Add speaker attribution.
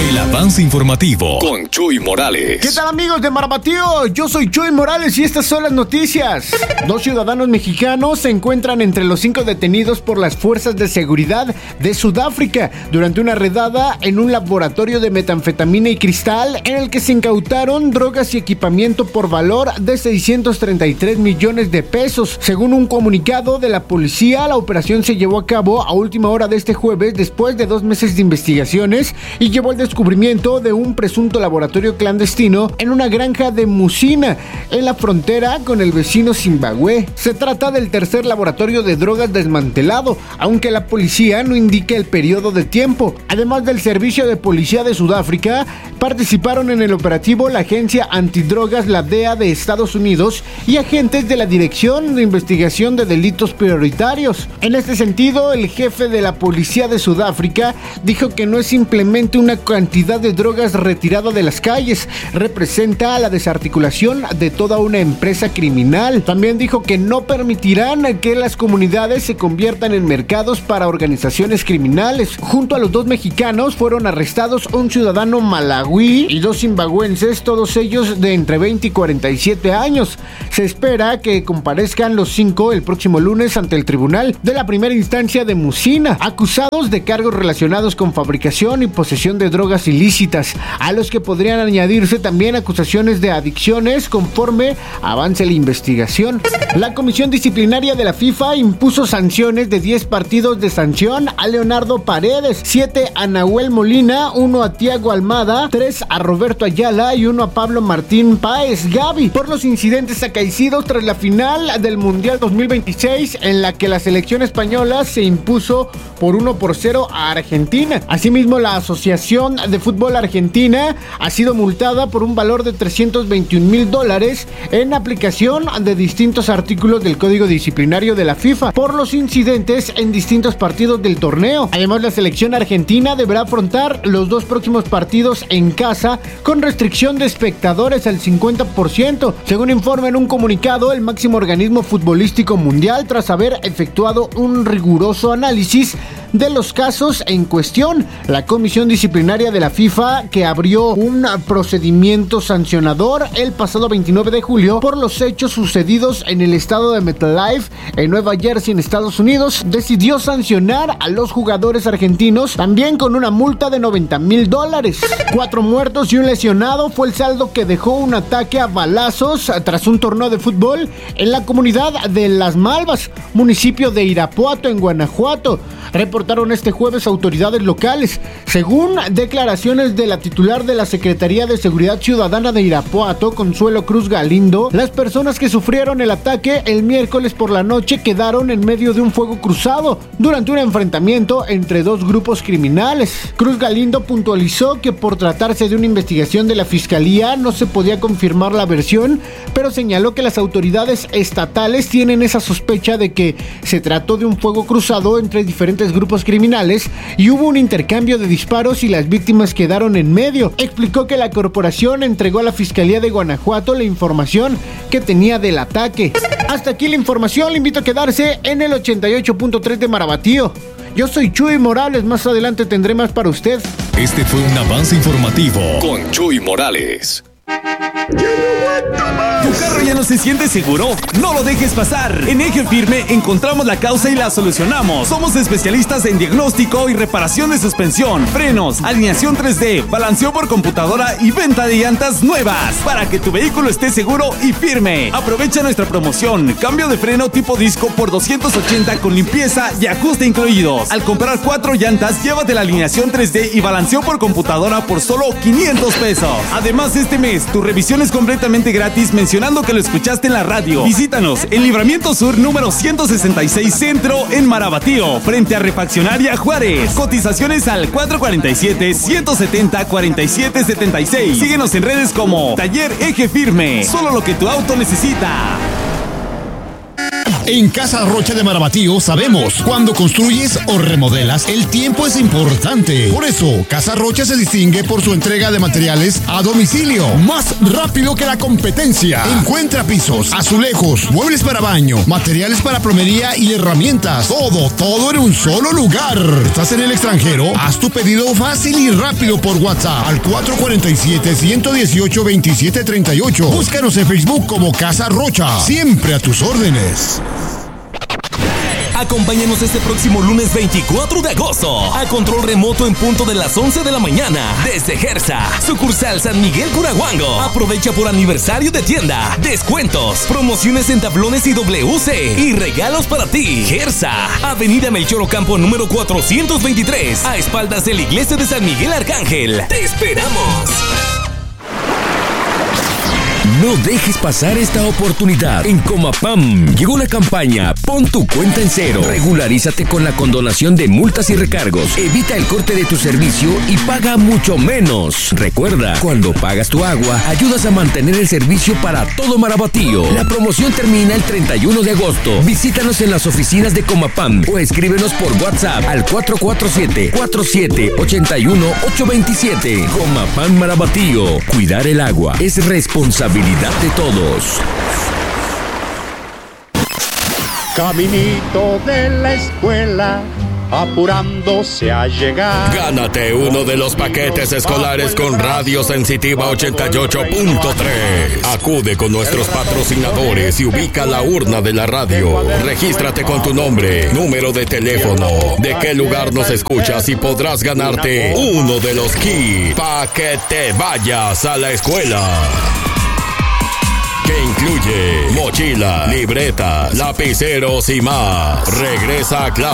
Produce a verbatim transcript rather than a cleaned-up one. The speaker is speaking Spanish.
Speaker 1: El avance informativo con Chuy Morales.
Speaker 2: ¿Qué tal, amigos de Marabatío? Yo soy Chuy Morales y estas son las noticias. Dos ciudadanos mexicanos se encuentran entre los cinco detenidos por las fuerzas de seguridad de Sudáfrica durante una redada en un laboratorio de metanfetamina y cristal en el que se incautaron drogas y equipamiento por valor de seiscientos treinta y tres millones de pesos. Según un comunicado de la policía, la operación se llevó a cabo a última hora de este jueves después de dos meses de investigaciones y llevó al descubrimiento de un presunto laboratorio clandestino en una granja de Musina, en la frontera con el vecino Zimbabue. Se trata del tercer laboratorio de drogas desmantelado, aunque la policía no indica el periodo de tiempo. Además del Servicio de Policía de Sudáfrica, participaron en el operativo la Agencia Antidrogas, la D E A de Estados Unidos, y agentes de la Dirección de Investigación de Delitos Prioritarios. En este sentido, el jefe de la Policía de Sudáfrica dijo que no es simplemente una cantidad de drogas retirada de las calles, representa la desarticulación de toda una empresa criminal. También dijo que no permitirán que las comunidades se conviertan en mercados para organizaciones criminales. Junto a los dos mexicanos fueron arrestados un ciudadano malawí y dos zimbabuenses, todos ellos de entre veinte y cuarenta y siete años. Se espera que comparezcan los cinco el próximo lunes ante el tribunal de la primera instancia de Musina, acusados de cargos relacionados con fabricación y posesión de drogas ilícitas, a los que podrían añadirse también acusaciones de adicciones conforme avance la investigación. La Comisión Disciplinaria de la FIFA impuso sanciones de diez partidos de sanción a Leonardo Paredes, siete a Nahuel Molina, uno a Thiago Almada, tres a Roberto Ayala y uno a Pablo Martín Páez Gavi por los incidentes acaecidos tras la final del Mundial dos mil veintiséis, en la que la selección española se impuso por uno por cero a Argentina. Asimismo, la Asociación de Fútbol Argentina ha sido multada por un valor de trescientos veintiún mil dólares en aplicación de distintos artículos del Código Disciplinario de la FIFA por los incidentes en distintos partidos del torneo. Además, la selección argentina deberá afrontar los dos próximos partidos en casa con restricción de espectadores al cincuenta por ciento, según informa en un comunicado el máximo organismo futbolístico mundial, tras haber efectuado un riguroso análisis de los casos en cuestión. La Comisión Disciplinaria de la FIFA, que abrió un procedimiento sancionador el pasado veintinueve de julio por los hechos sucedidos en el estado de MetLife, en Nueva Jersey, en Estados Unidos, decidió sancionar a los jugadores argentinos también con una multa de noventa mil dólares. Cuatro muertos y un lesionado fue el saldo que dejó un ataque a balazos tras un torneo de fútbol en la comunidad de Las Malvas, municipio de Irapuato, en Guanajuato. Reportaron este jueves autoridades locales. Según declaraciones de la titular de la Secretaría de Seguridad Ciudadana de Irapuato, Consuelo Cruz Galindo, las personas que sufrieron el ataque el miércoles por la noche quedaron en medio de un fuego cruzado durante un enfrentamiento entre dos grupos criminales. Cruz Galindo puntualizó que por tratarse de una investigación de la Fiscalía no se podía confirmar la versión, pero señaló que las autoridades estatales tienen esa sospecha de que se trató de un fuego cruzado entre diferentes grupos criminales y hubo un intercambio de disparos y las víctimas quedaron en medio. Explicó que la corporación entregó a la Fiscalía de Guanajuato la información que tenía del ataque. Hasta aquí la información, le invito a quedarse en el ochenta y ocho punto tres de Marabatío. Yo soy Chuy Morales, más adelante tendré más para usted.
Speaker 1: Este fue un avance informativo con Chuy Morales.
Speaker 3: ¿Tu carro ya no se siente seguro? No lo dejes pasar. En Eje Firme encontramos la causa y la solucionamos. Somos especialistas en diagnóstico y reparación de suspensión, frenos, alineación tres D, balanceo por computadora y venta de llantas nuevas para que tu vehículo esté seguro y firme. Aprovecha nuestra promoción: cambio de freno tipo disco por doscientos ochenta con limpieza y ajuste incluidos. Al comprar cuatro llantas, llévate la alineación tres D y balanceo por computadora por solo quinientos pesos. Además, este mes tu revisión es completamente gratis mencionando que lo escuchaste en la radio. Visítanos en Libramiento Sur número ciento sesenta y seis Centro en Marabatío, frente a Refaccionaria Juárez. Cotizaciones al cuatro cuatro siete, uno siete cero, cuatro siete siete seis. Síguenos en redes como Taller Eje Firme. Solo lo que tu auto necesita.
Speaker 4: En Casa Rocha de Marabatío sabemos, cuando construyes o remodelas, el tiempo es importante. Por eso, Casa Rocha se distingue por su entrega de materiales a domicilio, más rápido que la competencia. Encuentra pisos, azulejos, muebles para baño, materiales para plomería y herramientas. Todo, todo en un solo lugar. ¿Estás en el extranjero? Haz tu pedido fácil y rápido por WhatsApp al cuatro cuatro siete, uno uno ocho, dos siete tres ocho. Búscanos en Facebook como Casa Rocha. Siempre a tus órdenes.
Speaker 5: Acompáñanos este próximo lunes veinticuatro de agosto a control remoto en punto de las once de la mañana desde Gersa, sucursal San Miguel Curahuango. Aprovecha por aniversario de tienda, descuentos, promociones en tablones y W C y regalos para ti. Gersa, Avenida Melchor Ocampo número cuatrocientos veintitrés, a espaldas de la iglesia de San Miguel Arcángel. ¡Te esperamos!
Speaker 6: No dejes pasar esta oportunidad. En Comapam llegó la campaña Pon tu cuenta en cero. Regularízate con la condonación de multas y recargos. Evita el corte de tu servicio y paga mucho menos. Recuerda, cuando pagas tu agua, ayudas a mantener el servicio para todo Marabatío. La promoción termina el treinta y uno de agosto. Visítanos en las oficinas de Comapam o escríbenos por WhatsApp al cuatro cuatro siete, cuatro siete ocho uno, ocho dos siete. Comapam Marabatío. Cuidar el agua es responsabilidad de todos.
Speaker 7: Caminito de la escuela, apurándose a llegar.
Speaker 8: Gánate uno de los paquetes escolares con Radio Sensitiva ochenta y ocho punto tres. Acude con nuestros patrocinadores y ubica la urna de la radio. Regístrate con tu nombre, número de teléfono, de qué lugar nos escuchas y podrás ganarte uno de los kits para que te vayas a la escuela. Que incluye mochila, libreta, lapiceros y más. Regresa a clase.